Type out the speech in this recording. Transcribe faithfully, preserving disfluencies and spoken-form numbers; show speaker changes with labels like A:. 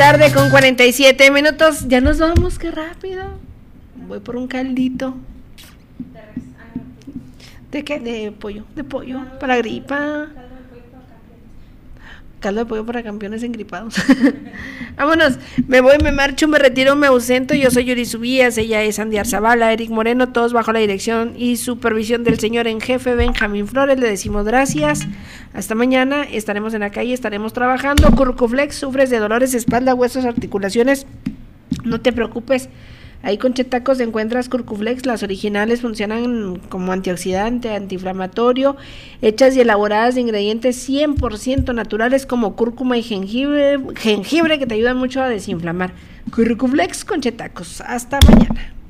A: tarde con cuarenta y siete minutos. Ya nos vamos, qué rápido. Voy por un caldito. ¿De qué? De pollo, de pollo, para gripa. Caldo de pollo para campeones engripados. Vámonos, me voy, me marcho, me retiro, me ausento. Yo soy Yuri Subías, ella es Andy Arzabala, Eric Moreno, todos bajo la dirección y supervisión del señor en jefe Benjamín Flores. Le decimos gracias. Hasta mañana, estaremos en la calle, estaremos trabajando. Curcuflex, sufres de dolores de espalda, huesos, articulaciones, no te preocupes. Ahí con Chetacos encuentras Curcuflex, las originales funcionan como antioxidante, antiinflamatorio, hechas y elaboradas de ingredientes cien por ciento naturales como cúrcuma y jengibre, jengibre que te ayudan mucho a desinflamar. Curcuflex con Chetacos, hasta mañana.